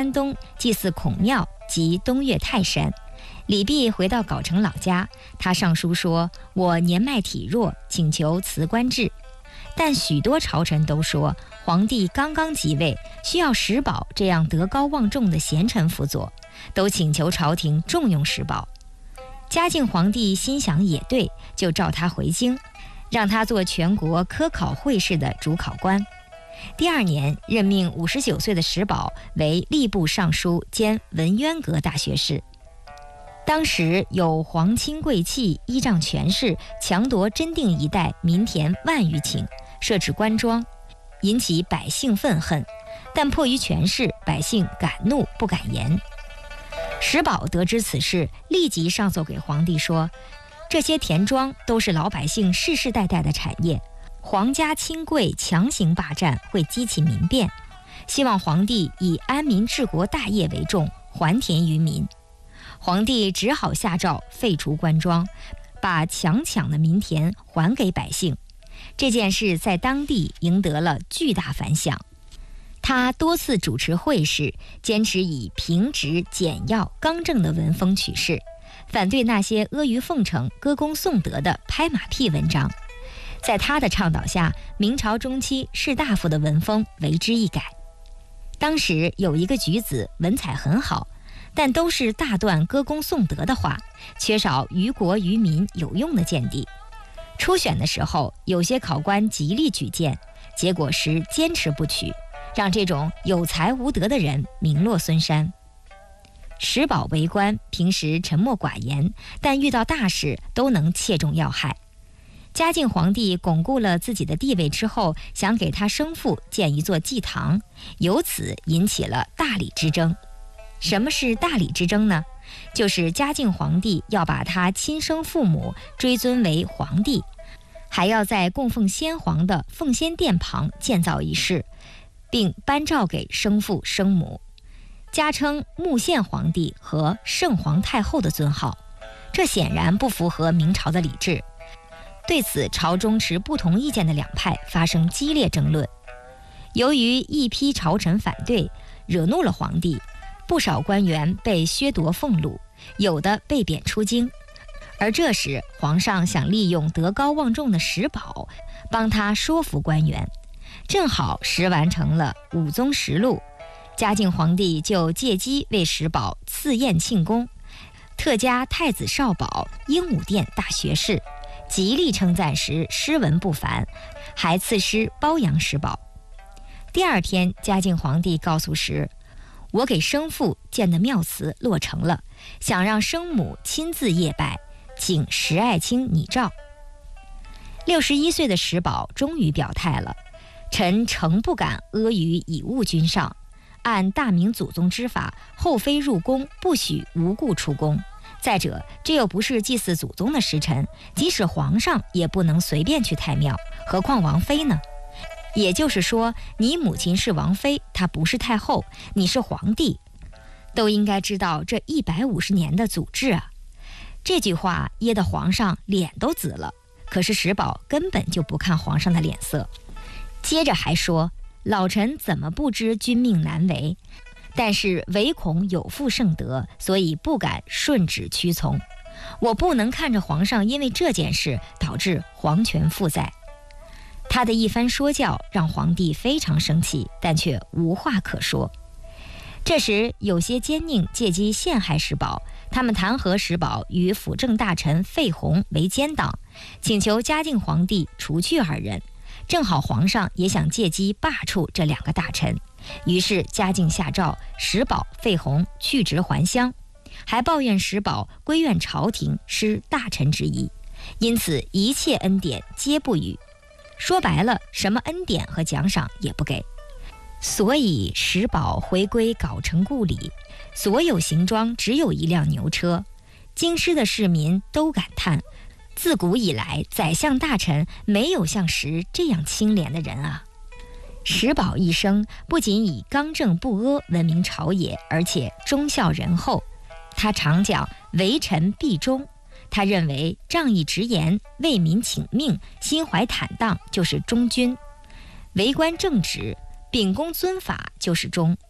山东祭祀孔庙及东岳泰山。李泌回到藁城老家，他上书说：“我年迈体弱，请求辞官制。”但许多朝臣都说，皇帝刚刚即位，需要石宝这样德高望重的贤臣辅佐，都请求朝廷重用石宝。嘉靖皇帝心想也对，就召他回京，让他做全国科考会试的主考官。第2年，任命59岁的石宝为吏部尚书兼文渊阁大学士。当时有皇亲贵戚依仗权势，强夺真定一带民田万余顷，设置官庄，引起百姓愤恨。但迫于权势，百姓敢怒不敢言。石宝得知此事，立即上奏给皇帝说：“这些田庄都是老百姓世世代代的产业，皇家亲贵强行霸占会激起民变，希望皇帝以安民治国大业为重，还田于民。”皇帝只好下诏废除官庄，把强抢的民田还给百姓。这件事在当地赢得了巨大反响。他多次主持会试，坚持以平直简要刚正的文风取士，反对那些阿谀奉承歌功颂德的拍马屁文章。在他的倡导下，明朝中期士大夫的文风为之一改。当时有一个举子文采很好，但都是大段歌功颂德的话，缺少于国于民有用的见地。初选的时候，有些考官极力举荐，结果是坚持不取，让这种有才无德的人名落孙山。石宝为官，平时沉默寡言，但遇到大事都能切中要害。嘉靖皇帝巩固了自己的地位之后，想给他生父建一座祭堂，由此引起了大礼之争。什么是大礼之争呢？就是嘉靖皇帝要把他亲生父母追尊为皇帝，还要在供奉先皇的奉先殿旁建造一室，并颁诏给生父生母，加称穆宪皇帝和圣皇太后的尊号。这显然不符合明朝的礼制。对此，朝中持不同意见的两派发生激烈争论。由于一批朝臣反对，惹怒了皇帝，不少官员被削夺俸禄，有的被贬出京。而这时，皇上想利用德高望重的石宝，帮他说服官员。正好石完成了武宗实录，嘉靖皇帝就借机为石宝赐宴庆功，特加太子少保、鹦鹉殿大学士，极力称赞时诗文不凡，还赐诗褒扬石宝。第2天，嘉靖皇帝告诉石：“我给生父建的庙祠落成了，想让生母亲自谒拜，请石爱卿拟诏。”61岁的石宝终于表态了：“臣诚不敢阿谀以误君上，按大明祖宗之法，后妃入宫不许无故出宫。再者，这又不是祭祀祖宗的时辰，即使皇上也不能随便去太庙，何况王妃呢？也就是说，你母亲是王妃，她不是太后，你是皇帝，都应该知道这150年的祖制啊。”这句话噎得皇上脸都紫了，可是石宝根本就不看皇上的脸色。接着还说：“老臣怎么不知君命难违？但是唯恐有负圣德，所以不敢顺旨屈从。我不能看着皇上因为这件事导致皇权负载。”他的一番说教让皇帝非常生气，但却无话可说。这时，有些奸佞借机陷害石宝，他们弹劾石宝与辅政大臣费宏为奸党，请求嘉靖皇帝除去二人。正好皇上也想借机罢黜这2个大臣，于是嘉靖下诏石宝、费宏去职还乡，还抱怨石宝归怨朝廷失大臣之意，因此一切恩典皆不予。说白了，什么恩典和奖赏也不给。所以石宝回归藁城故里，所有行装只有1辆牛车。京师的市民都感叹，自古以来宰相大臣没有像石这样清廉的人啊。石宝一生不仅以刚正不阿闻名朝野，而且忠孝仁厚。他常讲为臣必忠，他认为仗义直言、为民请命、心怀坦荡就是忠君，为官正直、秉公遵法就是忠。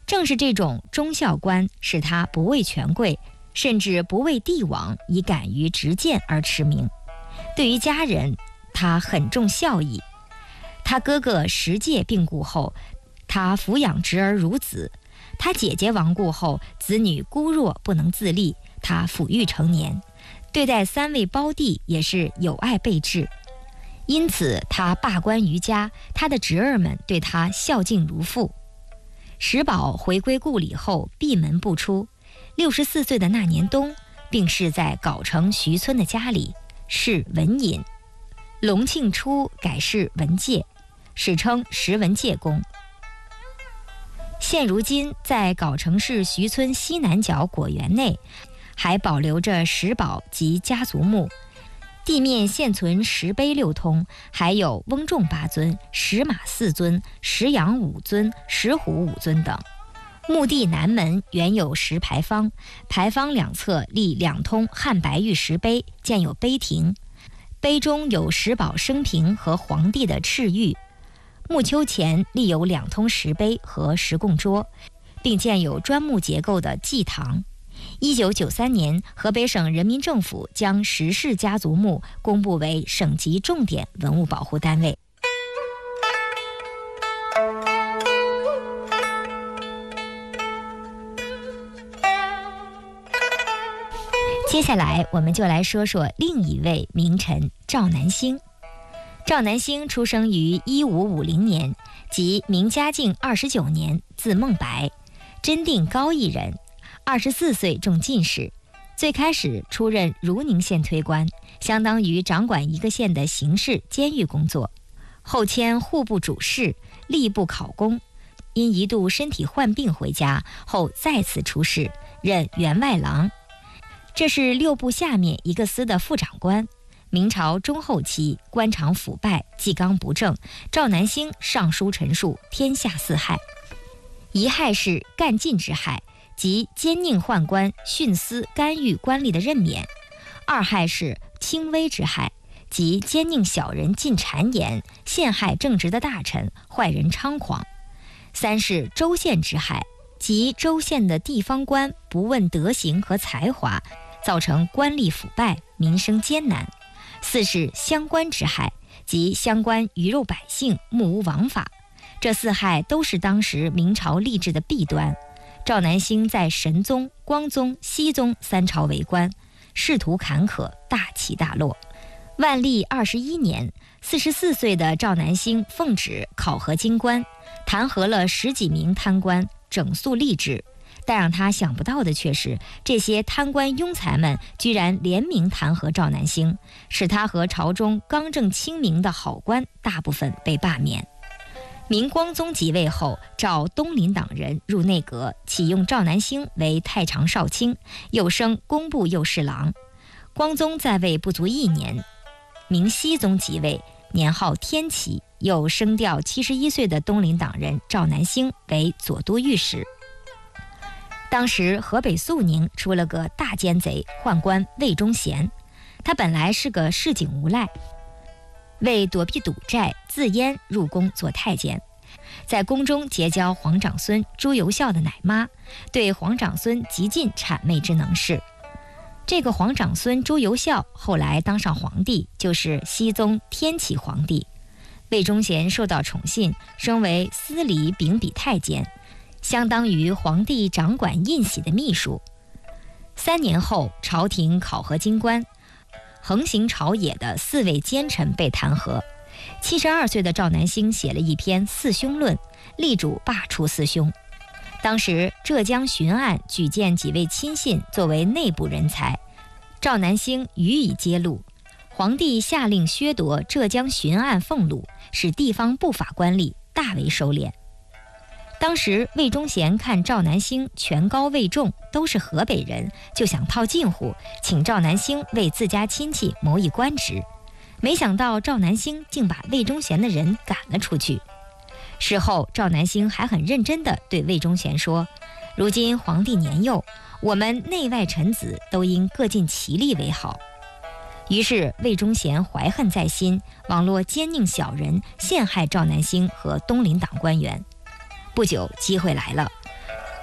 正是这种忠孝观，使他不畏权贵，甚至不畏帝王，以敢于直谏而驰名。对于家人，他很重孝义。他哥哥石介病故后，他抚养侄儿如子；他姐姐亡故后，子女孤弱不能自立，他抚育成年。对待3位胞弟也是有爱备至，因此他罢官于家，他的侄儿们对他孝敬如父。石宝回归故里后闭门不出，64岁的那年冬，病逝在藁城徐村的家里，是文隐。隆庆初改谥文介，史称石文介公。现如今在藁城市徐村西南角果园内，还保留着石宝及家族墓，地面现存石碑6通，还有翁仲8尊、石马4尊、石羊5尊、石虎5尊等。墓地南门原有石牌坊，牌坊两侧立2通汉白玉石碑，建有碑亭，碑中有石宝生平和皇帝的敕谕。墓丘前立有2通石碑和石供桌，并建有砖木结构的祭堂。1993年，河北省人民政府将石氏家族墓公布为省级重点文物保护单位。接下来我们就来说说另一位名臣赵南星。赵南星出生于1550年，即明嘉靖29年，字孟白，真定高邑人。24岁中进士，最开始出任汝宁县推官，相当于掌管一个县的刑事监狱工作。后迁户部主事，吏部考功，因一度身体患病回家，后再次出仕，任员外郎。这是6部下面一个司的副长官。明朝中后期，官场腐败，纪纲不正，赵南星上书陈述天下4害。1害是干尽之害，即奸佞宦官徇私干预官吏的任免。2害是轻微之害，即奸佞小人尽谗言，陷害正直的大臣，坏人猖狂。3是州县之害，即州县的地方官不问德行和才华，造成官吏腐败，民生艰难。4是乡官之害，即乡官鱼肉百姓，目无王法。这4害都是当时明朝吏治的弊端。赵南星在神宗、光宗、熹宗3朝为官，仕途坎坷，大起大落。万历21年，44岁的赵南星奉旨考核京官，弹劾了10几名贪官，整肃吏治。但让他想不到的却是，这些贪官庸才们居然联名弹劾赵南星，使他和朝中刚正清明的好官大部分被罢免。明光宗即位后，召东林党人入内阁，启用赵南星为太常少卿，又升工部右侍郎。光宗在位不足1年，明熹宗即位，年号天启，又升调71岁的东林党人赵南星为左都御史。当时河北肃宁出了个大奸贼宦官魏忠贤，他本来是个市井无赖，为躲避赌债，自阉入宫做太监，在宫中结交皇长孙朱由校的奶妈，对皇长孙极尽谄媚之能事。这个皇长孙朱由校后来当上皇帝，就是熹宗天启皇帝。魏忠贤受到宠信，升为司礼秉笔太监，相当于皇帝掌管印玺的秘书。3年后，朝廷考核京官，横行朝野的4位奸臣被弹劾。72岁的赵南星写了一篇《四凶论》，力主罢黜4凶。当时浙江巡按举荐几位亲信作为内部人才，赵南星予以揭露。皇帝下令削夺浙江巡按俸禄，使地方不法官吏大为收敛。当时魏忠贤看赵南星权高位重，都是河北人，就想套近乎，请赵南星为自家亲戚谋一官职。没想到赵南星竟把魏忠贤的人赶了出去。事后赵南星还很认真地对魏忠贤说，如今皇帝年幼，我们内外臣子都应各尽其力为好。于是魏忠贤怀恨在心，网络奸佞小人，陷害赵南星和东林党官员。不久机会来了，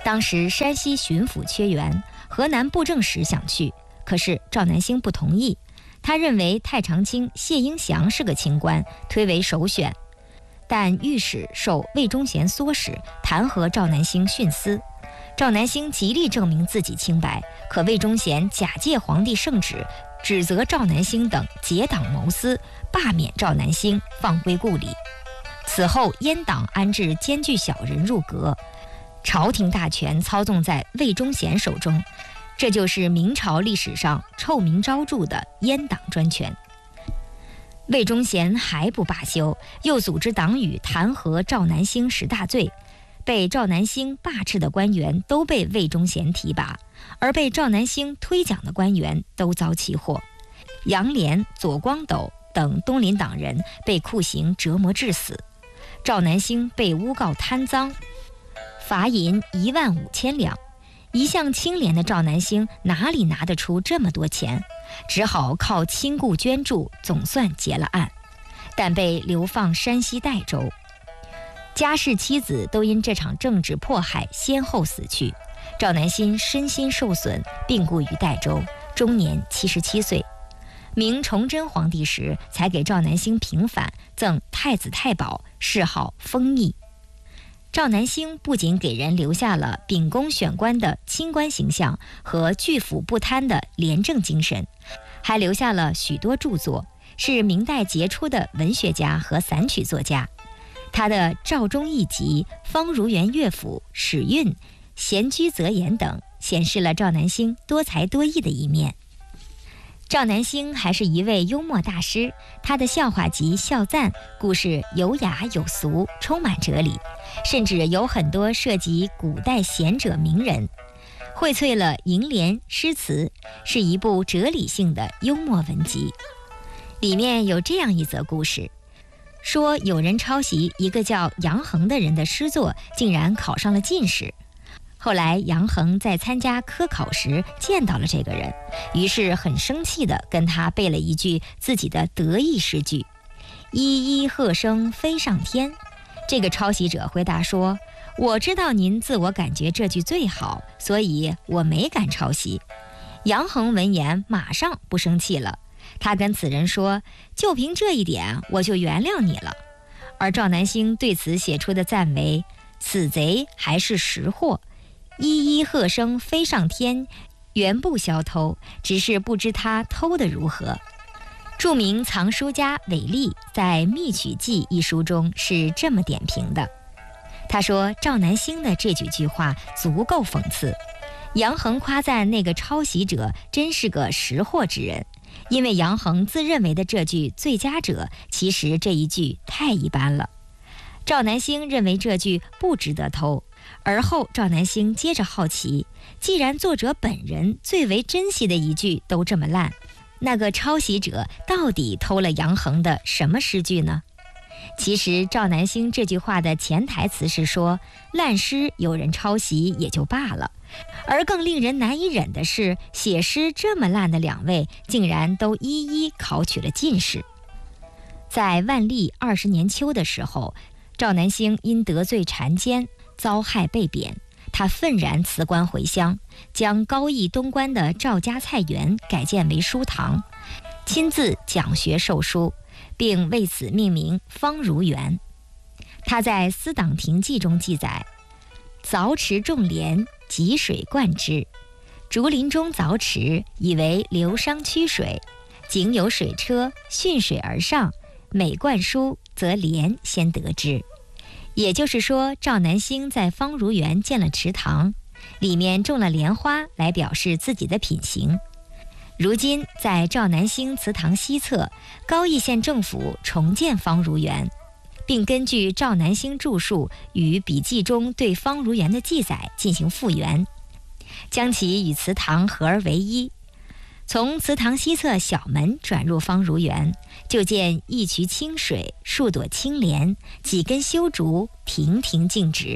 当时山西巡抚缺员，河南布政使想去，可是赵南星不同意。他认为太常卿谢应祥是个清官，推为首选。但御史受魏忠贤唆使，弹劾赵南星徇私。赵南星极力证明自己清白，可魏忠贤假借皇帝圣旨，指责赵南星等结党谋私，罢免赵南星，放归故里。此后阉党安置奸巨小人入阁，朝廷大权操纵在魏忠贤手中，这就是明朝历史上臭名昭著的阉党专权。魏忠贤还不罢休，又组织党羽弹劾赵南星10大罪，被赵南星罢斥的官员都被魏忠贤提拔，而被赵南星推奖的官员都遭起获。杨涟、左光斗等东林党人被酷刑折磨致死，赵南星被诬告贪赃，罚银15000两。一向清廉的赵南星哪里拿得出这么多钱，只好靠亲故捐助，总算结了案，但被流放山西代州。家世妻子都因这场政治迫害先后死去，赵南星身心受损，病故于代州，终年77岁。明崇祯皇帝时才给赵南星平反，赠太子太保，谥号丰毅。赵南星不仅给人留下了秉公选官的清官形象和拒腐不贪的廉政精神，还留下了许多著作，是明代杰出的文学家和散曲作家。他的《赵忠义集》《方如园乐府》《史韵》《闲居择言》等，显示了赵南星多才多艺的一面。赵南星还是一位幽默大师，他的笑话集《笑赞》故事有雅有俗，充满哲理，甚至有很多涉及古代贤者名人，荟萃了楹联诗词，是一部哲理性的幽默文集。里面有这样一则故事，说有人抄袭一个叫杨衡的人的诗作，竟然考上了进士。后来杨衡在参加科考时见到了这个人，于是很生气地跟他背了一句自己的得意诗句：依依鹤声飞上天。这个抄袭者回答说：我知道您自我感觉这句最好，所以我没敢抄袭。杨衡闻言马上不生气了，他跟此人说：就凭这一点我就原谅你了。而赵南星对此写出的赞为：此贼还是识货，依依鹤声飞上天，原不消偷，只是不知他偷得如何。著名藏书家韦力在《密曲记》一书中是这么点评的，他说赵南星的这几句话足够讽刺。杨衡夸赞那个抄袭者真是个识货之人，因为杨衡自认为的这句最佳者，其实这一句太一般了。赵南星认为这句不值得偷，而后赵南星接着好奇，既然作者本人最为珍惜的一句都这么烂，那个抄袭者到底偷了杨衡的什么诗句呢？其实赵南星这句话的潜台词是说，烂诗有人抄袭也就罢了，而更令人难以忍的是，写诗这么烂的两位竟然都一一考取了进士。在万历20年秋的时候，赵南星因得罪谗奸遭害被贬，他愤然辞官回乡，将高义东关的赵家菜园改建为书堂，亲自讲学授书，并为此命名方如园。他在《私党亭记》中记载：凿池种莲，汲水灌之。竹林中凿池，以为流觞曲水，井有水车迅水而上，每灌书，则莲先得之。也就是说，赵南星在方如园建了池塘，里面种了莲花来表示自己的品行。如今在赵南星祠堂西侧，高义县政府重建方如园，并根据赵南星著述与笔记中对方如园的记载进行复原，将其与祠堂合而为一。从祠堂西侧小门转入方如园，就见一渠清水，数朵青莲，几根修竹，亭亭净植。